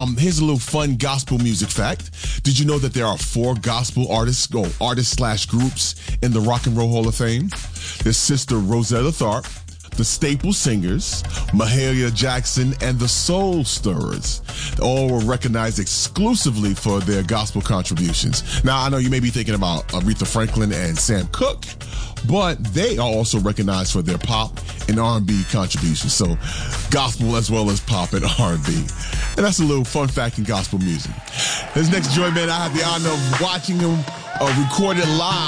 Here's a little fun gospel music fact. Did you know that there are 4 gospel artists/groups in the Rock and Roll Hall of Fame? There's Sister Rosetta Tharpe, the Staple Singers, Mahalia Jackson, and the Soul Stirrers. All were recognized exclusively for their gospel contributions. Now, I know you may be thinking about Aretha Franklin and Sam Cooke, but they are also recognized for their pop and R&B contributions. So, gospel as well as pop and R&B. And that's a little fun fact in gospel music. This next joint, man, I have the honor of watching him recorded live